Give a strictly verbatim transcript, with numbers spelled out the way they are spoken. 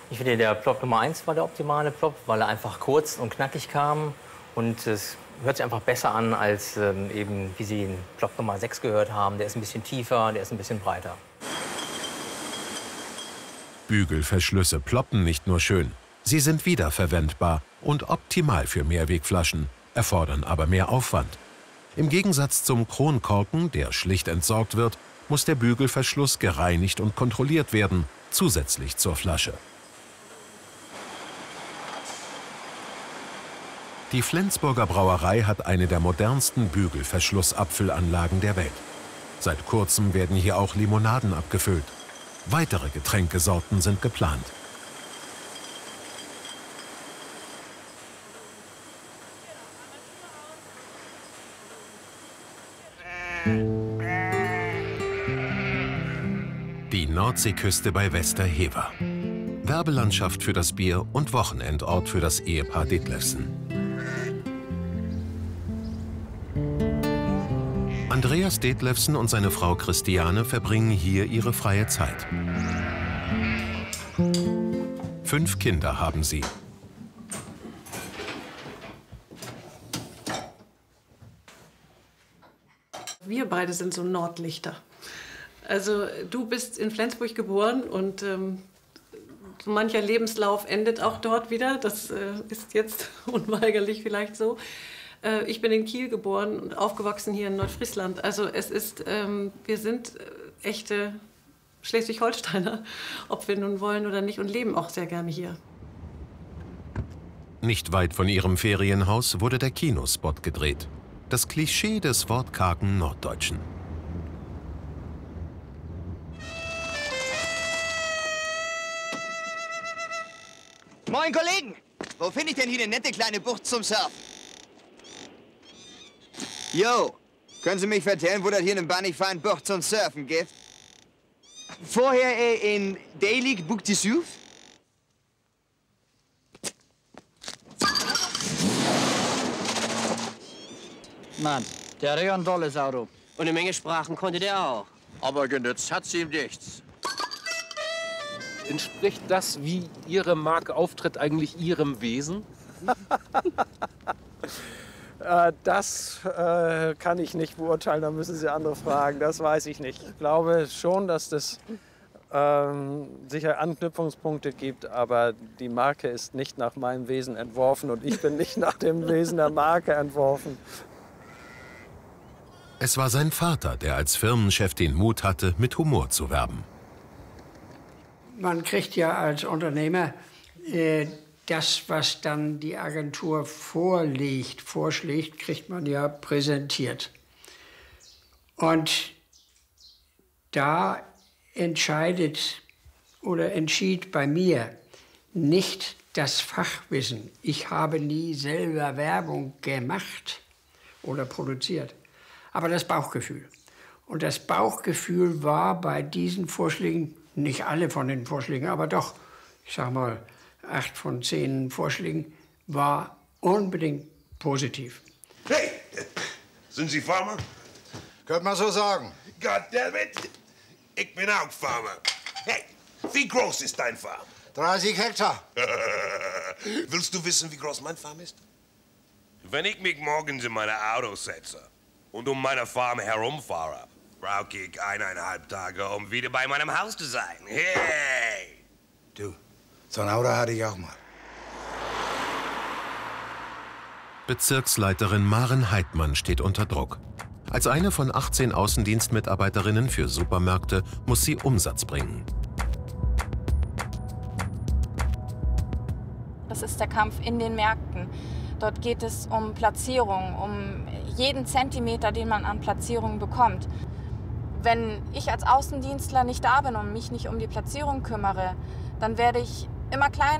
Ich finde, der Plop Nummer eins war der optimale Plop, weil er einfach kurz und knackig kam. Und es hört sich einfach besser an, als ähm, eben, wie Sie den Plop Nummer sechs gehört haben. Der ist ein bisschen tiefer, der ist ein bisschen breiter. Bügelverschlüsse ploppen nicht nur schön. Sie sind wiederverwendbar und optimal für Mehrwegflaschen, erfordern aber mehr Aufwand. Im Gegensatz zum Kronkorken, der schlicht entsorgt wird, muss der Bügelverschluss gereinigt und kontrolliert werden, zusätzlich zur Flasche. Die Flensburger Brauerei hat eine der modernsten Bügelverschlussabfüllanlagen der Welt. Seit kurzem werden hier auch Limonaden abgefüllt. Weitere Getränkesorten sind geplant. Die Nordseeküste bei Westerhever. Werbelandschaft für das Bier und Wochenendort für das Ehepaar Detlefsen. Andreas Detlefsen und seine Frau Christiane verbringen hier ihre freie Zeit. Fünf Kinder haben sie. Wir beide sind so Nordlichter. Also du bist in Flensburg geboren und ähm, so mancher Lebenslauf endet auch dort wieder. Das äh, ist jetzt unweigerlich vielleicht so. Äh, ich bin in Kiel geboren und aufgewachsen hier in Nordfriesland. Also es ist, ähm, wir sind äh, echte Schleswig-Holsteiner, ob wir nun wollen oder nicht, und leben auch sehr gerne hier. Nicht weit von ihrem Ferienhaus wurde der Kinospot gedreht. Das Klischee des wortkargen Norddeutschen. Moin Kollegen! Wo finde ich denn hier eine nette kleine Bucht zum Surfen? Jo, können Sie mich vertellen, wo das hier eine bannig feine Bucht zum Surfen gibt? Vorher äh, in Deilig Bouc de Souf? Mann, der hat ja ein tolles Auto. Und eine Menge Sprachen konnte der auch. Aber genützt hat's ihm nichts. Entspricht das, wie Ihre Marke auftritt, eigentlich Ihrem Wesen? äh, das äh, kann ich nicht beurteilen, da müssen Sie andere fragen, das weiß ich nicht. Ich glaube schon, dass das ähm, sicher Anknüpfungspunkte gibt, aber die Marke ist nicht nach meinem Wesen entworfen und ich bin nicht nach dem Wesen der Marke entworfen. Es war sein Vater, der als Firmenchef den Mut hatte, mit Humor zu werben. Man kriegt ja als Unternehmer äh, das, was dann die Agentur vorlegt, vorschlägt, kriegt man ja präsentiert. Und da entscheidet oder entschied bei mir nicht das Fachwissen. Ich habe nie selber Werbung gemacht oder produziert, aber das Bauchgefühl. Und das Bauchgefühl war bei diesen Vorschlägen, nicht alle von den Vorschlägen, aber doch, ich sag mal, acht von zehn Vorschlägen, war unbedingt positiv. Hey, sind Sie Farmer? Könnte man so sagen. Goddammit, ich bin auch Farmer. Hey, wie groß ist dein Farm? dreißig Hektar. Willst du wissen, wie groß mein Farm ist? Wenn ich mich morgens in meine Auto setze und um meine Farm herumfahre, brauche ich eineinhalb Tage, um wieder bei meinem Haus zu sein. Hey! Du, so ein Auto hatte ich auch mal. Bezirksleiterin Maren Heidmann steht unter Druck. Als eine von achtzehn Außendienstmitarbeiterinnen für Supermärkte muss sie Umsatz bringen. Das ist der Kampf in den Märkten. Dort geht es um Platzierung, um jeden Zentimeter, den man an Platzierungen bekommt. Wenn ich als Außendienstler nicht da bin und mich nicht um die Platzierung kümmere, dann werde ich immer kleiner.